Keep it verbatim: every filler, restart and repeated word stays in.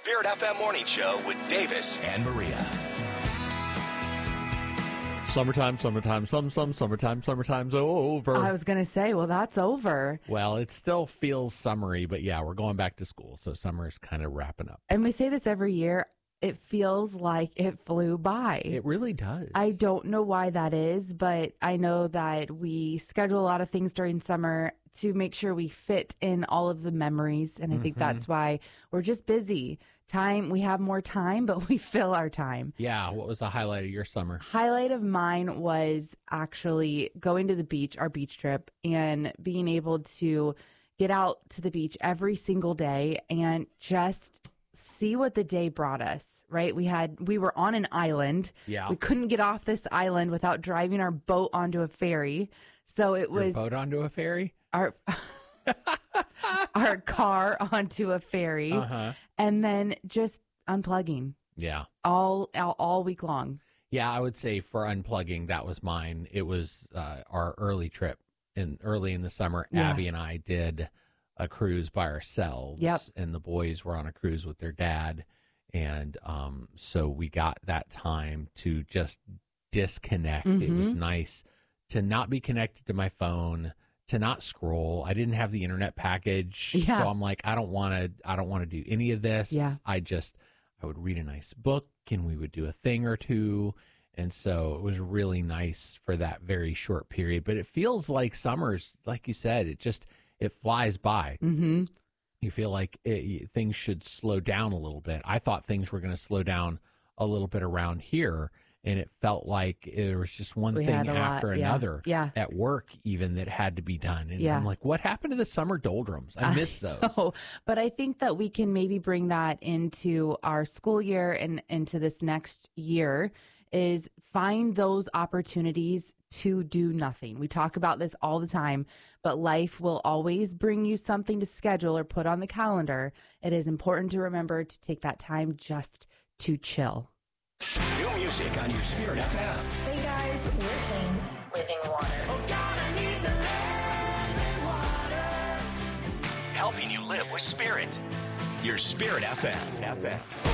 Spirit F M Morning Show with Davis and Maria. Summertime, summertime, some, some, summertime, summertime's over. I was going to say, well, that's over. Well, it still feels summery, but yeah, we're going back to school, so summer's kind of wrapping up. And we say this every year. It feels like it flew by. It really does. I don't know why that is, but I know that we schedule a lot of things during summer to make sure we fit in all of the memories. And I mm-hmm. think that's why we're just busy. Time, we have more time, but we fill our time. Yeah. What was the highlight of your summer? Highlight of mine was actually going to the beach, our beach trip, and being able to get out to the beach every single day and just see what the day brought us, right? We had, we were on an island. Yeah. We couldn't get off this island without driving our boat onto a ferry. So it Your was boat onto a ferry? Our, our car onto a ferry. Uh-huh. And then just unplugging. Yeah. All, all, all week long. Yeah. I would say for unplugging, that was mine. It was uh, our early trip in early in the summer. Yeah. Abby and I did a cruise by ourselves. Yep. And the boys were on a cruise with their dad. And um, so we got that time to just disconnect. Mm-hmm. It was nice to not be connected to my phone, to not scroll. I didn't have the internet package. Yeah. So I'm like, I don't want to, I don't want to do any of this. Yeah. I just, I would read a nice book and we would do a thing or two. And so it was really nice for that very short period. But it feels like summer's, like you said, it just, it flies by. Mm-hmm. You feel like it, things should slow down a little bit. I thought things were going to slow down a little bit around here, and it felt like there was just one We thing had a after lot, yeah. another Yeah. at work even that had to be done. And Yeah. I'm like, what happened to the summer doldrums? I miss those. know, but I think that we can maybe bring that into our school year and into this next year, is find those opportunities to do nothing. We talk about this all the time, but life will always bring you something to schedule or put on the calendar. It is important to remember to take that time just to chill. New music on your Spirit F M. Hey guys, we're King, Living Water. Oh God, I need the living water. Helping you live with Spirit. Your Spirit F M. F M.